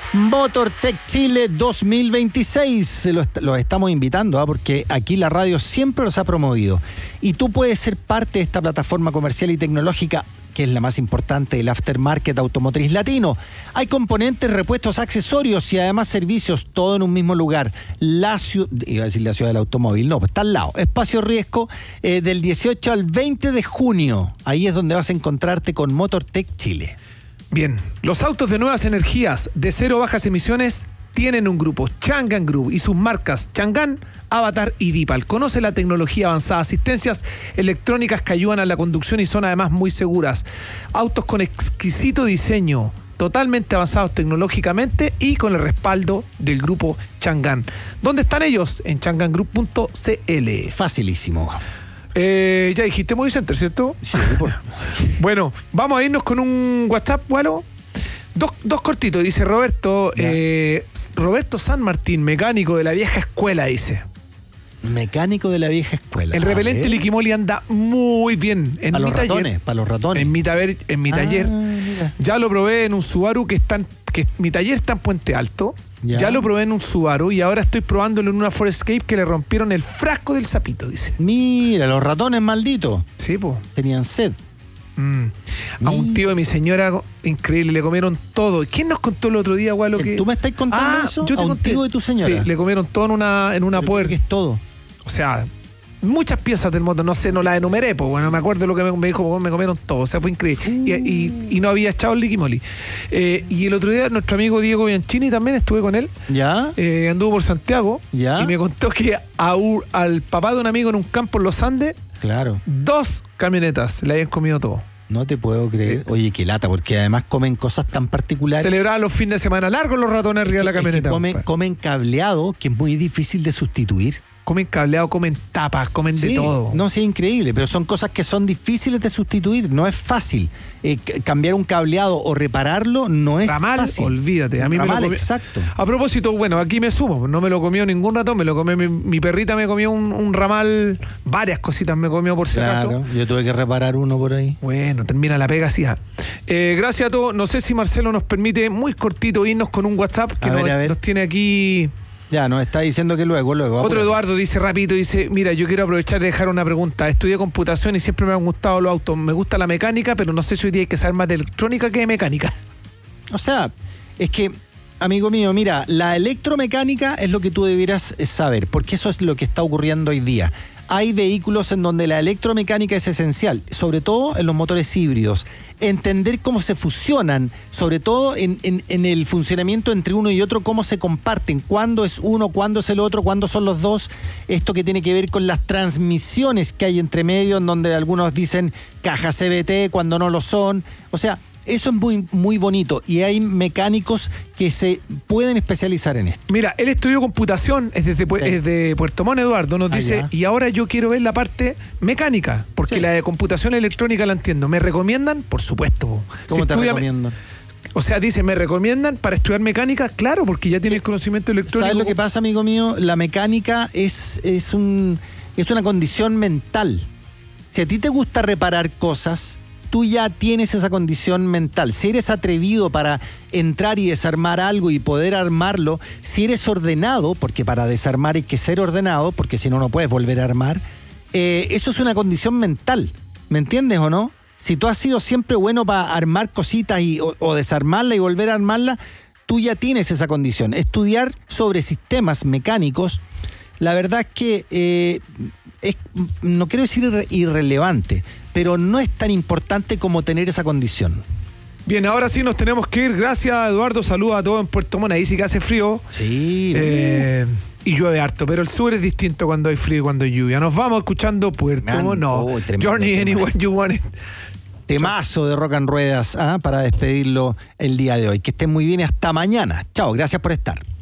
MotorTech Chile 2026. Los estamos invitando, porque aquí la radio siempre los ha promovido. Y tú puedes ser parte de esta plataforma comercial y tecnológica, que es la más importante del aftermarket automotriz latino. Hay componentes, repuestos, accesorios y además servicios, todo en un mismo lugar. Iba a decir la ciudad del automóvil, no, pues está al lado. Espacio Riesgo, del 18 al 20 de junio. Ahí es donde vas a encontrarte con MotorTech Chile. Bien, los autos de nuevas energías de cero bajas emisiones tienen un grupo, Changan Group, y sus marcas Changan, Avatar y Dipal. Conoce la tecnología avanzada, asistencias electrónicas que ayudan a la conducción y son además muy seguras. Autos con exquisito diseño, totalmente avanzados tecnológicamente y con el respaldo del grupo Changan. ¿Dónde están ellos? En changangroup.cl. Facilísimo. Ya dijiste Movie Center, ¿cierto? Sí, pues. Bueno, vamos a irnos con un WhatsApp, Walo. Dos cortitos, dice Roberto. Roberto San Martín, mecánico de la vieja escuela, dice. Mecánico de la vieja escuela. El repelente Liquimoli anda muy bien. Para los ratones. En mi taller. Mira. Ya lo probé en un Subaru que mi taller está en Puente Alto. Ya lo probé en un Subaru y ahora estoy probándolo en una Ford Escape que le rompieron el frasco del sapito, dice. Mira, los ratones malditos. Sí, pues. Tenían sed. A un tío de mi señora, increíble, le comieron todo. ¿Quién nos contó el otro día, Gualo? ¿Tú me estás contando eso? Yo te ¿A un conté. tío de tu señora? Sí, le comieron todo en una Power. ¿Qué es todo? O sea, muchas piezas del motor, no sé, no las enumeré, pues bueno, me acuerdo lo que me dijo, me comieron todo, o sea, fue increíble. Y no había echado el liquimoli. Y el otro día nuestro amigo Diego Bianchini también, estuve con él. ¿Ya? Anduvo por Santiago. ¿Ya? Y me contó que al papá de un amigo en un campo en los Andes, Claro. 2 camionetas le habían comido todo. No te puedo creer. Oye, qué lata, porque además comen cosas tan particulares. Celebraban los fines de semana largos los ratones arriba de la camioneta. Comen cableado, que es muy difícil de sustituir. Comen cableado, comen tapas, comen de todo. No, sí, es increíble, pero son cosas que son difíciles de sustituir. No es fácil. Cambiar un cableado o repararlo no es ramal, fácil. Olvídate. A mí ramal, me lo comió. Exacto. A propósito, bueno, aquí me sumo. No me lo comió ningún ratón, me lo comió mi perrita, me comió un ramal. Varias cositas me comió por si acaso. Yo tuve que reparar uno por ahí. Bueno, termina la pega así. Gracias a todos. No sé si Marcelo nos permite muy cortito irnos con un WhatsApp que nos tiene aquí. Ya, nos está diciendo que luego. Otro Eduardo dice rapidito, dice, mira, yo quiero aprovechar de dejar una pregunta. Estudié computación y siempre me han gustado los autos. Me gusta la mecánica, pero no sé si hoy día hay que saber más de electrónica que de mecánica. O sea, es que, amigo mío, mira, la electromecánica es lo que tú debieras saber, porque eso es lo que está ocurriendo hoy día. Hay vehículos en donde la electromecánica es esencial, sobre todo en los motores híbridos. Entender cómo se fusionan, sobre todo en el funcionamiento entre uno y otro, cómo se comparten, cuándo es uno, cuándo es el otro, cuándo son los dos. Esto que tiene que ver con las transmisiones que hay entre medio, en donde algunos dicen caja CVT cuando no lo son. O sea, eso es muy, muy bonito y hay mecánicos que se pueden especializar en esto. Mira, él estudió computación, es de Puerto Montt, Eduardo, nos dice, y ahora yo quiero ver la parte mecánica, porque la de computación electrónica la entiendo. ¿Me recomiendan? Por supuesto. ¿Cómo te recomiendan? O sea, dice, ¿me recomiendan para estudiar mecánica? Claro, porque ya tienes conocimiento electrónico. ¿Sabes lo que pasa, amigo mío? La mecánica es una condición mental. Si a ti te gusta reparar cosas, tú ya tienes esa condición mental. Si eres atrevido para entrar y desarmar algo y poder armarlo, si eres ordenado, porque para desarmar hay que ser ordenado, porque si no, no puedes volver a armar, eso es una condición mental. ¿Me entiendes o no? Si tú has sido siempre bueno para armar cositas o desarmarla y volver a armarla, tú ya tienes esa condición. Estudiar sobre sistemas mecánicos, la verdad es que no quiero decir irrelevante, pero no es tan importante como tener esa condición. Bien, ahora sí nos tenemos que ir. Gracias, Eduardo. Saludos a todos en Puerto Montt. Ahí sí que hace frío. Sí. Y llueve harto, pero el sur es distinto cuando hay frío y cuando hay lluvia. Nos vamos escuchando Puerto Montt. No, Journey Anywhere You Want It. Temazo de Rock and Ruedas para despedirlo el día de hoy. Que estén muy bien y hasta mañana. Chao, gracias por estar.